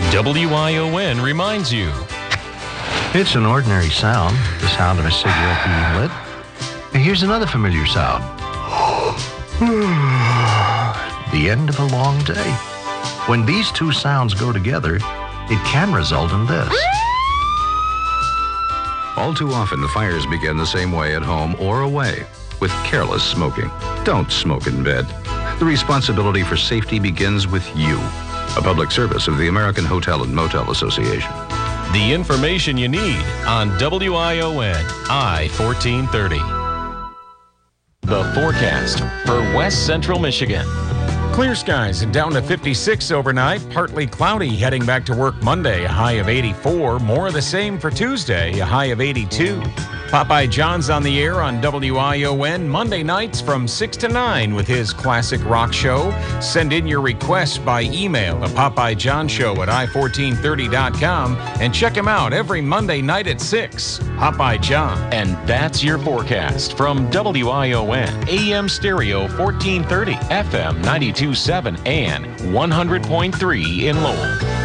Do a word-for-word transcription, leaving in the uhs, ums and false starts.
W I O N reminds you. It's an ordinary sound, the sound of a cigarette being lit. And here's another familiar sound. The end of a long day. When these two sounds go together, it can result in this. All too often, the fires begin the same way at home or away, with careless smoking. Don't smoke in bed. The responsibility for safety begins with you. A public service of the American Hotel and Motel Association. The information you need on W I O N I fourteen thirty. The forecast for West Central Michigan. Clear skies and down to fifty-six overnight. Partly cloudy heading back to work Monday, a high of eighty-four. More of the same for Tuesday, a high of eighty-two. Popeye John's on the air on W I O N Monday nights from six to nine with his classic rock show. Send in your requests by email at popeye john show at i fourteen thirty dot com and check him out every Monday night at six. Popeye John. And that's your forecast from W I O N, A M Stereo fourteen thirty, F M ninety-two point seven, and one hundred point three in Lowell.